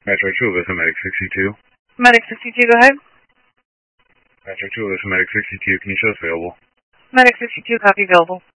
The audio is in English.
Metro 2, this is Medic 62. Medic 62, go ahead. Metro 2, this is Medic 62. Can you show us available? Medic 62, copy available.